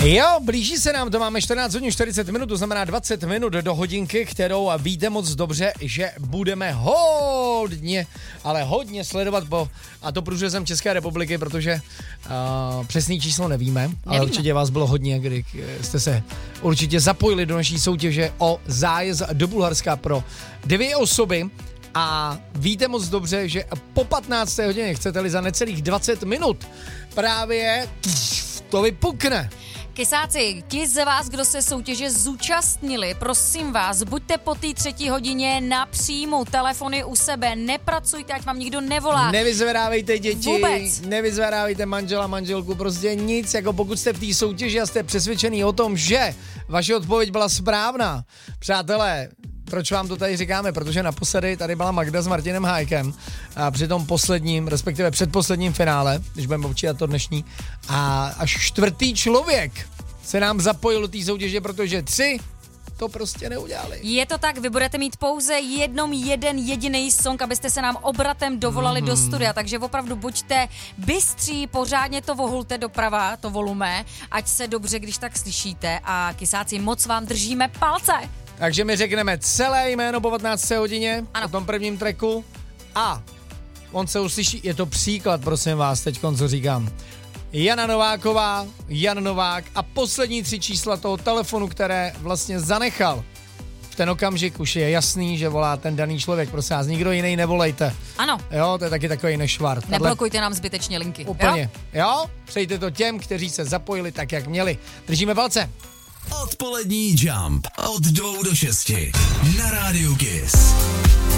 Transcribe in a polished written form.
Jo, blíží se nám, to máme 14 hodin 40 minut, to znamená 20 minut do hodinky, kterou víte moc dobře, že budeme hodně, ale hodně sledovat a to průřezem České republiky, protože přesný číslo nevíme, ale určitě vás bylo hodně, kdy jste se určitě zapojili do naší soutěže o zájezd do Bulharska pro 2 osoby. A víte moc dobře, že po 15. hodině, chcete-li za necelých 20 minut, právě to vypukne. Kysáci, ti z vás, kdo se soutěže zúčastnili, prosím vás, buďte po té 3. hodině na příjmu, telefony u sebe, nepracujte, ať vám nikdo nevolá. Nevyzvedávejte děti, vůbec. Nevyzvedávejte manžela, manželku, prostě nic, jako pokud jste v té soutěži a jste přesvědčený o tom, že vaše odpověď byla správná. Přátelé, proč vám to tady říkáme? Protože naposledy tady byla Magda s Martinem Hájkem a při tom posledním, respektive předposledním finále, když budeme počítat to dnešní, a až 4. člověk se nám zapojil do té soutěže, protože 3 to prostě neudělali. Je to tak, vy budete mít pouze jeden jediný song, abyste se nám obratem dovolali do studia, takže opravdu buďte bystří, pořádně to vohulte doprava, to volume, ať se dobře, když tak slyšíte, a Kysáci, moc vám držíme palce. Takže my řekneme celé jméno po 15. hodině, ano, po tom prvním tracku, a on se uslyší, je to příklad, prosím vás, teďkon, co říkám. Jana Nováková, Jan Novák a poslední 3 čísla toho telefonu, které vlastně zanechal. V ten okamžik už je jasný, že volá ten daný člověk, prosím vás, nikdo jiný nevolejte. Ano. Jo, to je taky takový nešvart. Neblokujte nám zbytečně linky. Úplně, jo? Přejte to těm, kteří se zapojili tak, jak měli. Držíme palce. Odpolední Jump od 2 do 6 na Rádiu Kiss.